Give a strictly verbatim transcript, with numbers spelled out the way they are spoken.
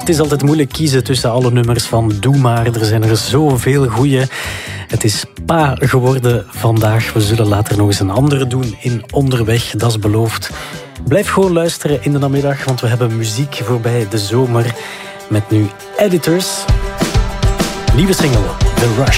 Het is altijd moeilijk kiezen tussen alle nummers van Doe Maar. Er zijn er zoveel goeie. Het is Pa geworden vandaag. We zullen later nog eens een andere doen in Onderweg, dat is beloofd. Blijf gewoon luisteren in de namiddag, want we hebben muziek voorbij de zomer. Met nu Editors. Nieuwe single, The Rush.